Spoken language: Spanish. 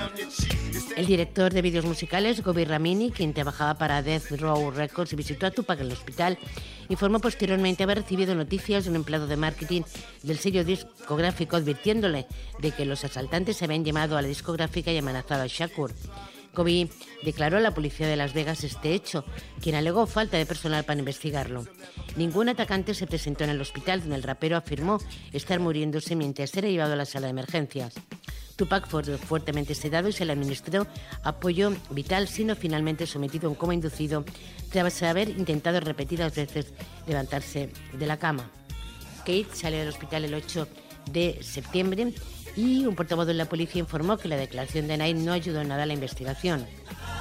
El director de vídeos musicales, Gobi Ramini, quien trabajaba para Death Row Records y visitó a Tupac en el hospital, informó posteriormente haber recibido noticias de un empleado de marketing del sello discográfico advirtiéndole de que los asaltantes habían llamado a la discográfica y amenazado a Shakur. Gobi declaró a la policía de Las Vegas este hecho, quien alegó falta de personal para investigarlo. Ningún atacante se presentó en el hospital, donde el rapero afirmó estar muriéndose mientras era llevado a la sala de emergencias. Tupac fue fuertemente sedado y se le administró apoyo vital, siendo finalmente sometido a un coma inducido tras haber intentado repetidas veces levantarse de la cama. Kate salió del hospital el 8 de septiembre y un portavoz de la policía informó que la declaración de Knight no ayudó en nada a la investigación.